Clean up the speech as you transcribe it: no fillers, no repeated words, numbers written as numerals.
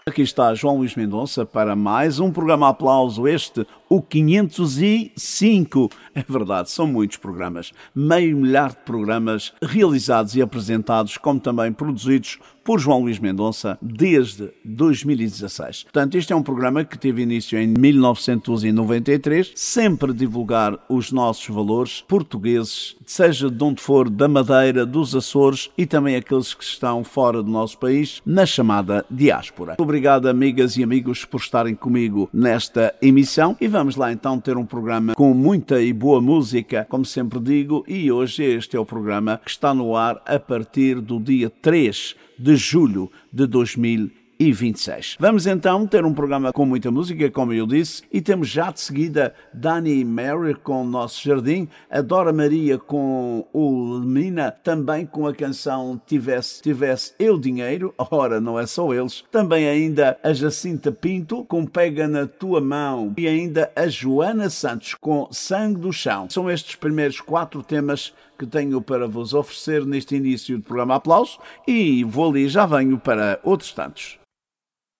Aqui está João Luís Mendonça para mais um programa Aplauso, o 505. É verdade, são muitos programas, meio milhar de programas realizados e apresentados, como também produzidos por João Luís Mendonça desde 2016. Portanto, este é um programa que teve início em 1993, sempre a divulgar os nossos valores portugueses, seja de onde for, da Madeira, dos Açores e também aqueles que estão fora do nosso país, na chamada diáspora. Obrigado, amigas e amigos, por estarem comigo nesta emissão e vamos lá então ter um programa com muita e boa música, como sempre digo, e hoje este é o programa que está no ar a partir do dia 3 de julho de 2026. Vamos então ter um programa com muita música, como eu disse, e temos já de seguida Dani e Mary com o Nosso Jardim, a Dora Maria com o Lemina, também com a canção Tivesse Eu Dinheiro, ora não é só eles, também ainda a Jacinta Pinto com Pega na Tua Mão e ainda a Joana Santos com Sangue do Chão. São estes primeiros 4 temas que tenho para vos oferecer neste início do programa Aplauso e vou ali, já venho para outros tantos.